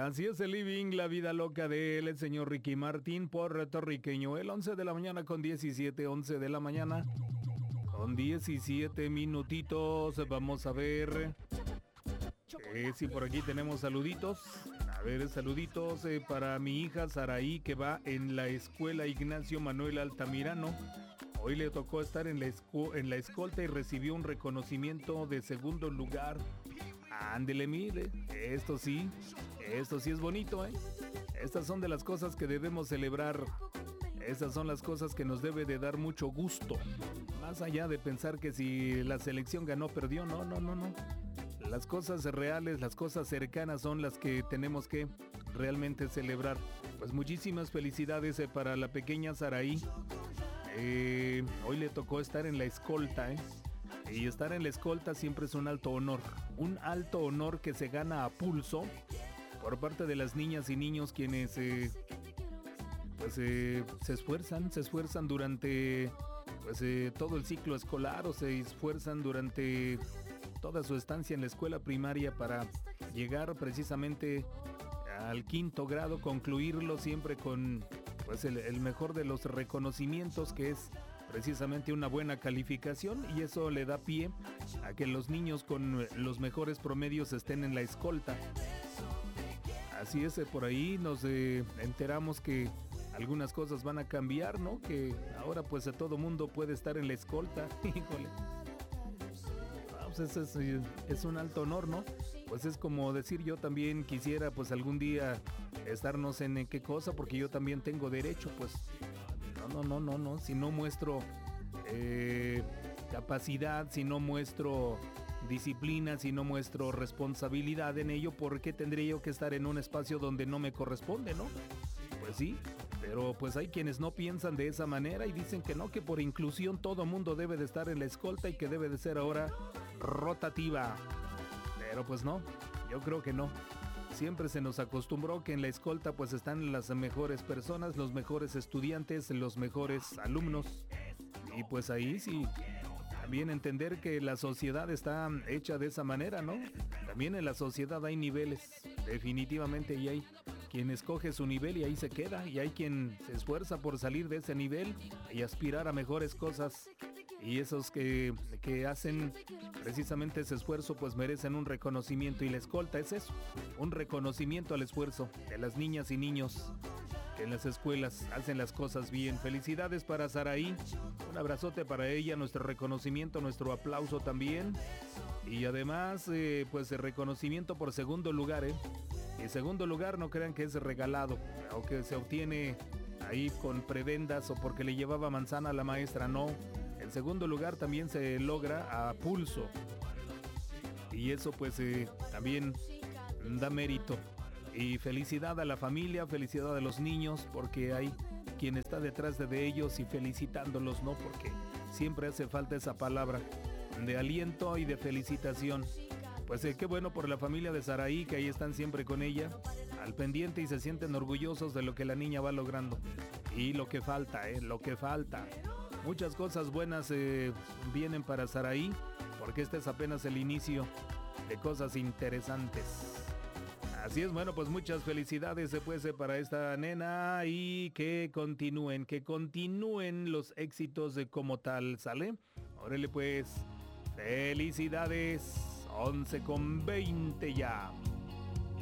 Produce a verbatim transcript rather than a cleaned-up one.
Así es el living, la vida loca de él, el señor Ricky Martín, puertorriqueño. El once de la mañana con diecisiete, once de la mañana con diecisiete minutitos. Vamos a ver eh, si por aquí tenemos saluditos. A ver, saluditos eh, para mi hija Saraí, que va en la escuela Ignacio Manuel Altamirano. Hoy le tocó estar en la, escu- en la escolta y recibió un reconocimiento de segundo lugar. Ándele, mire, esto sí, esto sí es bonito, ¿eh? Estas son de las cosas que debemos celebrar. Estas son las cosas que nos debe de dar mucho gusto. Más allá de pensar que si la selección ganó, perdió, no, no, no, no. Las cosas reales, las cosas cercanas son las que tenemos que realmente celebrar. Pues muchísimas felicidades eh, para la pequeña Saraí. Eh, hoy le tocó estar en la escolta, ¿eh? Y estar en la escolta siempre es un alto honor. Un alto honor que se gana a pulso por parte de las niñas y niños quienes eh, pues eh, se esfuerzan, se esfuerzan durante pues eh, todo el ciclo escolar o se esfuerzan durante toda su estancia en la escuela primaria para llegar precisamente al quinto grado, concluirlo siempre con pues el, el mejor de los reconocimientos, que es precisamente una buena calificación, y eso le da pie a que los niños con los mejores promedios estén en la escolta. Así es, por ahí nos eh, enteramos que algunas cosas van a cambiar, ¿no? Que ahora pues todo mundo puede estar en la escolta. Híjole. Ah, pues es, es, es un alto honor, ¿no? Pues es como decir, yo también quisiera pues algún día estarnos en qué cosa, porque yo también tengo derecho, pues. No, no, no, no, no. Si no muestro eh, capacidad, si no muestro disciplina, si no muestro responsabilidad en ello, ¿por qué tendría yo que estar en un espacio donde no me corresponde, no? Pues sí, pero pues hay quienes no piensan de esa manera y dicen que no, que por inclusión todo mundo debe de estar en la escolta y que debe de ser ahora rotativa. Pero pues no, yo creo que no. Siempre se nos acostumbró que en la escolta pues están las mejores personas, los mejores estudiantes, los mejores alumnos. Y pues ahí sí, también entender que la sociedad está hecha de esa manera, ¿no? También en la sociedad hay niveles, definitivamente, y hay quien escoge su nivel y ahí se queda, y hay quien se esfuerza por salir de ese nivel y aspirar a mejores cosas. Y esos que, que hacen precisamente ese esfuerzo pues merecen un reconocimiento, y la escolta es eso, un reconocimiento al esfuerzo de las niñas y niños que en las escuelas hacen las cosas bien. Felicidades para Saraí, un abrazote para ella, nuestro reconocimiento, nuestro aplauso también, y además eh, pues el reconocimiento por segundo lugar, ¿eh? Y segundo lugar no crean que es regalado o que se obtiene ahí con prebendas o porque le llevaba manzana a la maestra, no. El segundo lugar también se logra a pulso. Y eso pues eh, también da mérito. Y felicidad a la familia, felicidad a los niños, porque hay quien está detrás de ellos y felicitándolos, ¿no? Porque siempre hace falta esa palabra de aliento y de felicitación. Pues eh, qué bueno por la familia de Saraí, que ahí están siempre con ella, al pendiente, y se sienten orgullosos de lo que la niña va logrando. Y lo que falta, ¿eh? Lo que falta. Muchas cosas buenas eh, vienen para Saraí, porque este es apenas el inicio de cosas interesantes. Así es, bueno, pues muchas felicidades se puede para esta nena, y que continúen, que continúen los éxitos de como tal, ¿sale? Órale pues, felicidades, once con veinte ya.